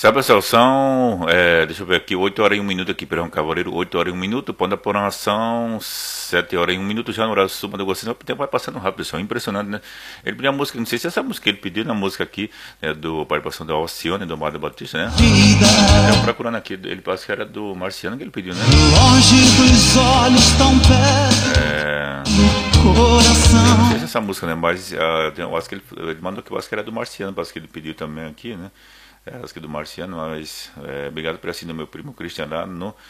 Sabe, pessoal, deixa eu ver aqui, 8 horas e 1 minuto aqui, Perão Cavaleiro, 8 horas e 1 minuto, Ponta Porã são 7 horas e 1 minuto, já no horário sul, do Gostei, o tempo vai passando rápido, pessoal, impressionante, né? Ele pediu a música, não sei se essa música que ele pediu, na música aqui, do participação da Alcione, do Amado Batista, né? Estava procurando aqui, ele parece que era do Marciano que ele pediu, né? Longe dos olhos tão perto. Coração. Não sei se essa música, né? Mas eu acho que ele mandou que eu acho que era do Marciano, parece que ele pediu também aqui, né? Acho que do Marciano, mas obrigado por assim do meu primo Cristian lá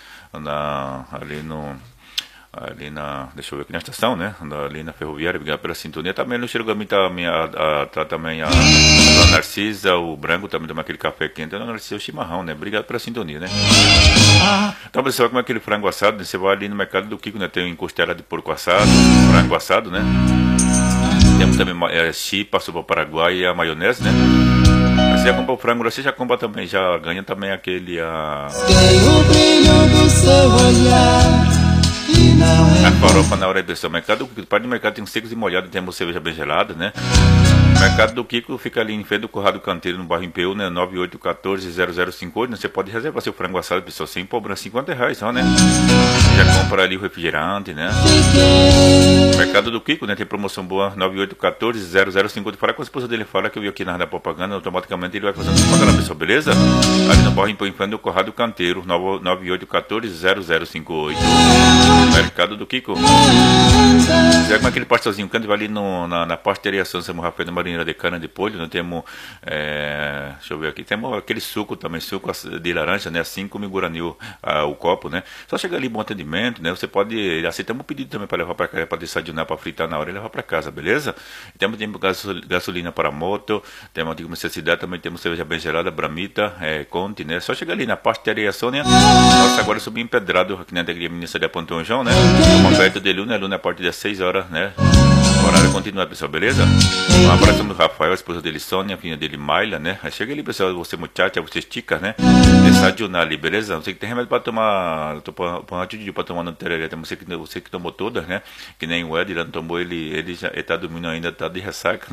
ali na, deixa eu ver aqui na estação, né? Ali na ferroviária, obrigado pela sintonia. Também no Xerugami tá também a Narcisa, o Branco também toma aquele café quente, a Narcisa, o chimarrão, né? Obrigado pela sintonia, né? Então você vai comer aquele frango assado, né? Você vai ali no mercado do Kiko, né? Tem costela de porco assado, frango assado, né? Temos também chipa, sopa paraguai e a maionese, né? Você já compra o frango, você já compra também, já ganha também aquele Tem o brilho do seu olhar e não a farofa na hora de pessoal. Mercado do Kiko, parte do mercado tem uns secos e molhados, temos cerveja bem gelada, né? Mercado do Kiko fica ali em frente do Corrado Canteiro, no bairro Impeu, né? 9814-0058, né? Você pode reservar seu frango assado, pessoal, sem problema, R$50 só, né? Já compra ali o refrigerante, né? Mercado do Kiko, né? Tem promoção boa, 9814-0058. Fala com a esposa dele, fala que eu vi aqui na propaganda, automaticamente ele vai fazendo propaganda na pessoa, beleza? Ali no bairro Impeu, em frente do Corrado Canteiro, 9814-0058. Mercado do Kiko. Já com aquele pastelzinho canto, vai ali na pasteria São Rafael da Marinheira de Cana de Polho, nós temos, deixa eu ver aqui, temos aquele suco também, suco de laranja, né, assim como em Guarani o copo, né, só chega ali, bom atendimento, né, você pode, aceitamos um pedido também para levar para casa, para desayunar, para fritar na hora e levar para casa, beleza? Temos gasolina para moto, temos de necessidade, também temos cerveja bem gelada, Bramita, Conte, né, só chega ali na pasteria Sônia, nossa, agora subi empedrado aqui na Alegria Ministra de Ponto João, né, uma perto de Luna, a partir das 6 horas, né, o horário continua, pessoal, beleza? Um abraço do Rafael, a esposa dele Sônia, a filha dele Mayla, né? Chega ali, pessoal, você muchacha, você estica, né? Desayunar ali, beleza? Você que tem remédio pra tomar, pra tomar no tereré, você que tomou todas, né? Que nem o Ed, não tomou, ele já tá dormindo ainda, tá de ressaca.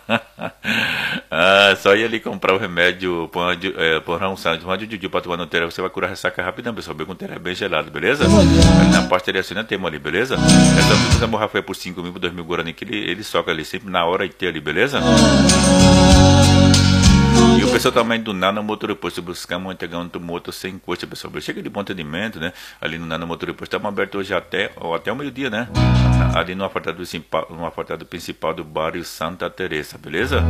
Só ir ali comprar o remédio, pôr um juju pra tomar no tereré, você vai curar ressaca rapidão, pessoal, bem com o tereré bem gelado, beleza? Ali na pasteria assim, temos ali, beleza? Essa música o Rafael por 5 mil, por 2 mil Guarani, que ele soca ali sempre na hora e ter ali, beleza? E o pessoal também do Nano Motor Posto, buscamos entregar um motor sem custo, pessoal. Chega de bom atendimento, né? Ali no Nano Motor Posto, estamos abertos hoje até o meio-dia, né? Ali no apartado principal do bairro Santa Teresa, beleza?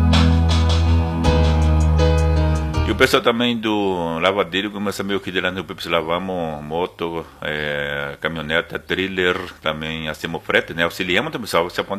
E o pessoal também do lavadeiro começa meio que de lá no Pips, lavamos moto, caminhoneta, trailer, também hacemos frete, né? Auxiliamos também, pessoal. Você